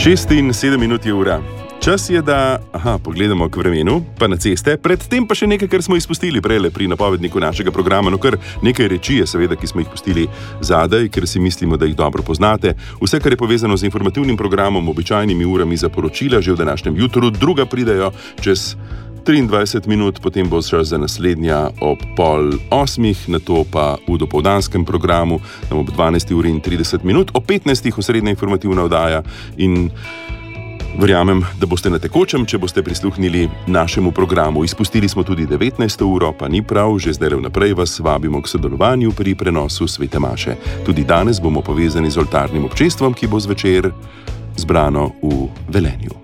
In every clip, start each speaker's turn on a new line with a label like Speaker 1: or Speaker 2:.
Speaker 1: 6:07 je ura. Čas je, da pogledamo k vremenu, pa na ceste, predtem pa še nekaj, kar smo izpustili prejle pri napovedniku našega programa. No, kar nekaj reči je seveda, ki smo jih pustili zadaj, ker si mislimo, da jih dobro poznate. Vse, kar je povezano z informativnim programom, običajnimi urami za poročila, že v današnjem jutru, druga pridejo čez 23 minut, potem bo čas za naslednja ob 7:30, nato pa v dopoldanskem programu ob 12:30, ob 15:00 osrednja informativna oddaja in verjamem, da boste na tekočem, če boste prisluhnili našemu programu. Izpustili smo tudi 19. uro, pa ni prav, že zdaj vnaprej vas vabimo k sodelovanju pri prenosu Svete maše. Tudi danes bomo povezani z oltarnim občestvom, ki bo zvečer zbrano v Velenju.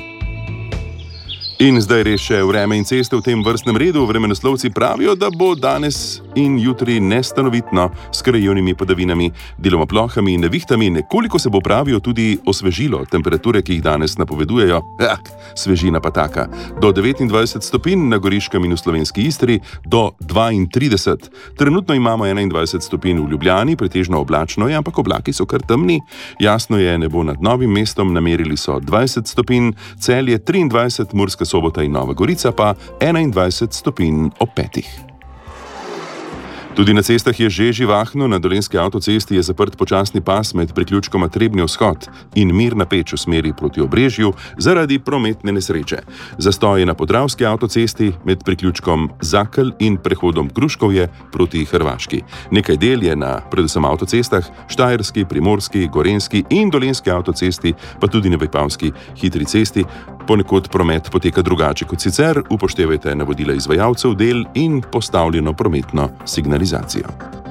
Speaker 1: In zdaj res še vreme in ceste v tem vrstnem redu. Vremenoslovci pravijo, da bo danes in jutri nestanovitno s krajevnimi padavinami, deloma plohami in nevihtami. Nekoliko se bo, pravijo, tudi osvežilo. Temperature, ki jih danes napovedujejo, svežina pa taka. Do 29 stopinj na Goriškem in v slovenski Istri, do 32. Trenutno imamo 21 stopinj v Ljubljani, pretežno oblačno je, ampak oblaki so kar temni. Jasno je nebo nad Novim mestom, namerili so 20 stopinj, Celje 23, Murska Sobota in Nova Gorica pa 21 stopinj ob 5. Tudi na cestah je že živahno. Na Dolenjski avtocesti je zaprt počasni pas med priključkoma Trebnji vzhod in Mirna Peč v smeri proti Obrežju zaradi prometne nesreče. Zastoj je na Podravski avtocesti med priključkom Zakelj in prehodom Kruškovje proti Hrvaški. Nekaj del je na predvsem avtocestah Štajerski, Primorski, Gorenjski in Dolenjski avtocesti, pa tudi na Vipavski hitri cesti. Ponekod promet poteka drugače kot sicer, upoštevajte navodila izvajalcev del in postavljeno prometno signalizacijo.